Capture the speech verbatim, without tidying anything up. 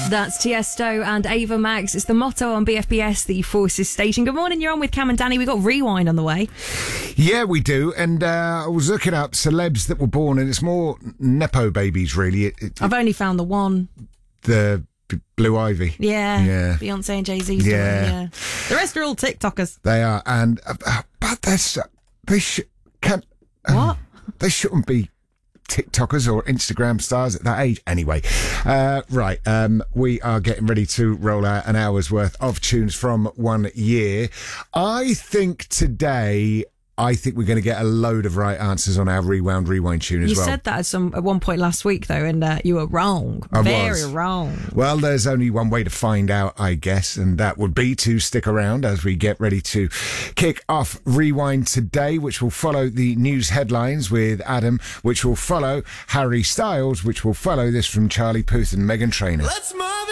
That's Tiesto and Ava Max. It's the motto on B F B S, the Forces station. Good morning, you're on with Cam and Danny. We've got Rewind on the way. Yeah, we do. And uh, I was looking up celebs that were born, and it's more Nepo babies, really. It, it, I've only found the one. The B- Blue Ivy. Yeah. Yeah. Beyonce and Jay-Z's. Yeah. Story, yeah. The rest are all TikTokers. They are. And, uh, but that's, uh, they should, can't, What? They shouldn't be TikTokers or Instagram stars at that age. Anyway, uh, right, um, we are getting ready to roll out an hour's worth of tunes from one year. I think today, I think we're going to get a load of right answers on our Rewound Rewind tune as You well. said that at some at one point last week, though, and uh, you were wrong. I Very was. wrong. Well, there's only one way to find out, I guess, and that would be to stick around as we get ready to kick off Rewind today, which will follow the news headlines with Adam, which will follow Harry Styles, which will follow this from Charlie Puth and Meghan Trainor. Let's move